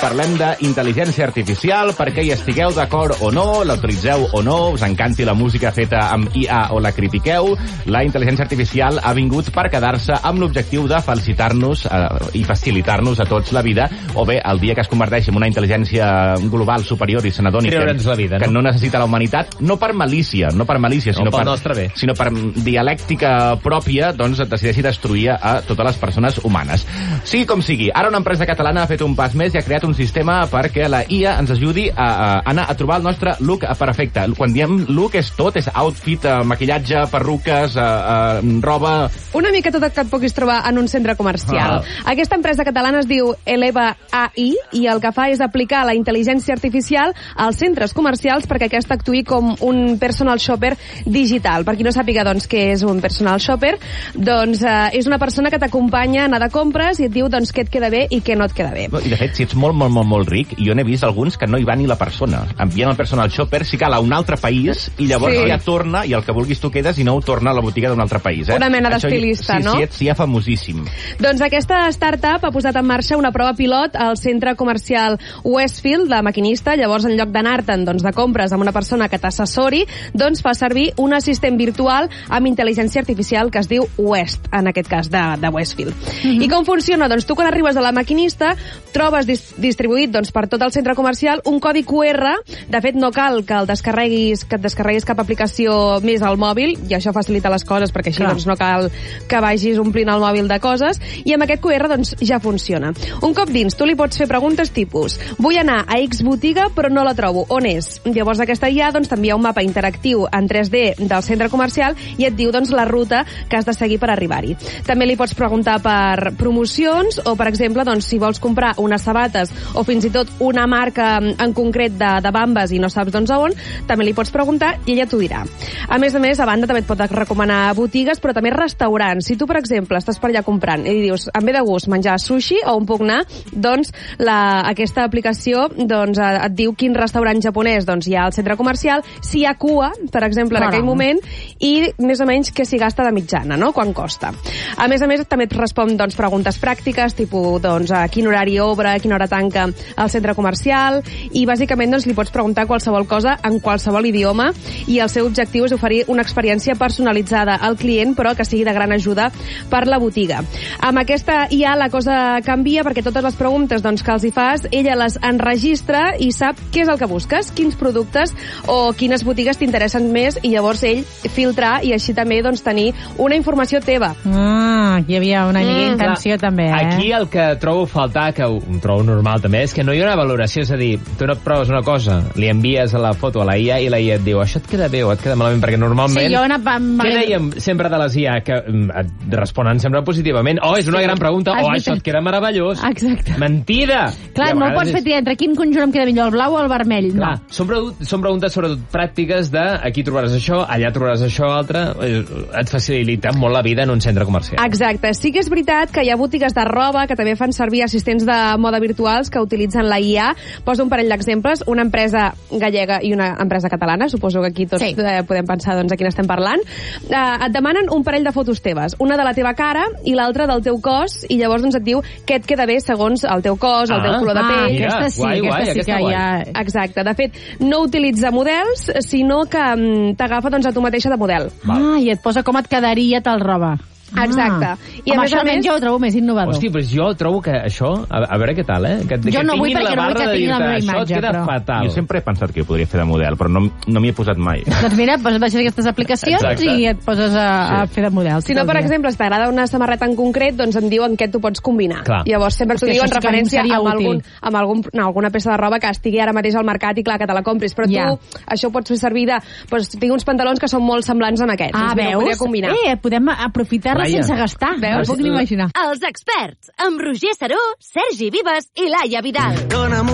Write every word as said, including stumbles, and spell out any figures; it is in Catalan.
parlem d'intel·ligència artificial, perquè hi estigueu d'acord o no, la utilitzeu o no, us encanti la música feta amb I A o la critiqueu. La intel·ligència artificial ha vingut per quedar-se amb l'objectiu de felicitar-nos eh, i facilitar-nos a tots la vida, o bé, el dia que es converteixi en una intel·ligència global superior i se n'adoni que, la vida, no? que no necessita la humanitat, no per malícia, no per malícia, sinó, no, per, sinó per dialèctica pròpia, doncs decideixi destruir a totes les persones humanes. Sigui com sigui, ara una empresa catalana ha fet un pas més i ha creat un sistema perquè la I A ens ajudi a, a anar a trobar el nostre look perfecte. Quan diem look és tot, és outfit, maquillatge, perruques, uh, uh, roba... Una mica tot el que et puguis trobar en un centre comercial. Ah. Aquesta empresa catalana es diu Eleva A I i el que fa és aplicar la intel·ligència artificial als centres comercials perquè aquesta actuï com un personal shopper digital. Per qui no sàpiga doncs, què és un personal shopper, doncs eh, és una persona que t'acompanya a anar de compres i et diu doncs, què et queda bé i què no et queda bé. I de fet, si ets molt, molt, molt, molt ric, jo n'he vist alguns que no hi va ni la persona. Envien el personal shopper, si cal, a un altre país i llavors sí. ja torna i el que vulguis tu quedes i no ho torna a la botiga d'un altre país. Eh? Una mena d'estilista, sí, no? Sí, ets ja famosíssim. Doncs aquesta startup ha posat en marxa una prova pilot al centre comercial Westfield de maquinista. Llavors, en lloc d'anar-te'n doncs, de compres amb una persona que t'assessori, doncs fa servir un assistent virtual amb intel·ligència artificial que es diu West, en aquest cas de, de Westfield. Mm-hmm. I com funciona? Doncs tu quan arribes a la maquinista trobes dis distribuït doncs, per tot el centre comercial un codi Q R. De fet, no cal que el descarreguis, que et descarreguis cap aplicació més al mòbil, i això facilita les coses perquè així doncs, no cal que vagis omplint el mòbil de coses, i amb aquest Q R doncs, ja funciona. Un cop dins, tu li pots fer preguntes tipus: vull anar a X botiga però no la trobo, on és? Llavors aquesta I A doncs, t'envia un mapa interactiu en tres D del centre comercial i et diu doncs, la ruta que has de seguir per arribar-hi. També li pots preguntar per promocions o, per exemple, doncs, si vols comprar unes sabates o fins i tot una marca en concret de, de bambes i no saps doncs, a on, també li pots preguntar i ella t'ho dirà. A més a més, a banda també et pot recomanar botigues, però també restaurants. Si tu, per exemple, estàs per allà comprant i dius, em ve de gust menjar sushi o on puc anar, doncs la, aquesta aplicació doncs, et diu quin restaurant japonès doncs, hi ha al centre comercial, si hi ha cua, per exemple, en aquell moment, i més o menys què s'hi gasta de mitjana, no? Quan costa. A més a més, també et respon doncs, preguntes pràctiques, tipus doncs, a quin horari obre, a quina hora tanca el centre comercial, i bàsicament doncs, li pots preguntar qualsevol cosa en qualsevol idioma, i el seu objectiu és oferir una experiència personalitzada al client, però que sigui de gran ajuda per la botiga. Amb aquesta I A la cosa canvia perquè totes les preguntes doncs, que els hi fas, ella les enregistra i sap què és el que busques, quins productes o quines botigues t'interessen més, i llavors ell filtrar i així també doncs, tenir una informació teva. Ah, hi havia una mica d'intenció mm. també, eh? Aquí el que trobo faltar, que ho trobo normal també, és que no hi ha una valoració, és a dir, tu no et proves una cosa, li envies a la foto a la I A i la I A et diu, això et queda bé o et queda malament, perquè normalment... Sí, jo una... Què dèiem sempre de les I A? Que et responen sempre positivament. Oh, és una sí. gran pregunta. Oh, això et queda meravellós. Exacte. Mentida! Clar, no pots fer triar entre quin conjunt em queda millor, el blau o el vermell. Clar, no. Són, preguntes, són preguntes sobretot pràctiques de aquí trobaràs això, allà trobaràs això altre. Et facilita molt la vida en un centre comercial. Exacte. Sí que és veritat que hi ha botigues de roba que també fan servir assistents de moda virtuals que utilitzen la I A. Poso un parell d'exemples. Una empresa gallega i una empresa catalana. Suposo que aquí tots sí. eh, podem pensar doncs, a quina estem parlant. Eh, et demanen un parell de fotos teves. Una de la teva cara i l'altra del teu cos, i llavors doncs, et diu què et queda bé segons el teu cos, el ah, teu color de pell. Ah, mira, aquesta sí, guai, aquesta guai, sí aquesta que hi ha... Exacte. De fet, no utilitza models, sinó que mm, t'agafa doncs, a tu mateixa de model. Ah, i et posa com et quedaria tal roba. Exacte. Ah. I a Home, més això a més... jo ho trobo més innovador. Hosti, però jo trobo que això... A, a veure què tal, eh? Que, jo que no vull perquè no vull que tinguin la meva imatge, això et queda però... fatal. Jo sempre he pensat que ho podria fer de model, però no, no m'hi he posat mai. Doncs mira, pues baixes aquestes aplicacions Exacte. I et poses a, sí. a fer de model. Si no, per exemple, si t'agrada una samarreta en concret, doncs em diuen què tu pots combinar. Clar. Llavors sempre t'ho diu en referència amb, algun, amb algun, no, alguna peça de roba que estigui ara mateix al mercat i clar, que te la compris. Però yeah. tu això ho pots fer servir de... Doncs, tinc uns pantalons que són molt semblants amb aquests. Ah, doncs, veus? Eh, podem aprofitar-la sense gastar. Veus? Puc ni imaginar. Els experts, amb Roger Saró, Sergi Vives i Laia Vidal.